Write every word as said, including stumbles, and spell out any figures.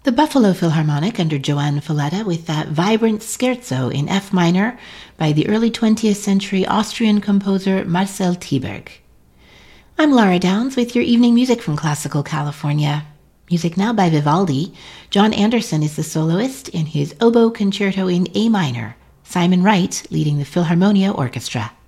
The Buffalo Philharmonic under Joan Falletta with that vibrant scherzo in F minor by the early twentieth century Austrian composer Marcel Tieberg. I'm Laura Downs with your evening music from Classical California. Music now by Vivaldi. John Anderson is the soloist in his oboe concerto in A minor. Simon Wright leading the Philharmonia Orchestra.